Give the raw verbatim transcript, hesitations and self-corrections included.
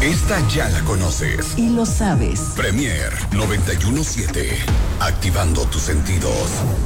Esta ya la conoces. Y lo sabes. Premier noventa y uno punto siete. Activando tus sentidos.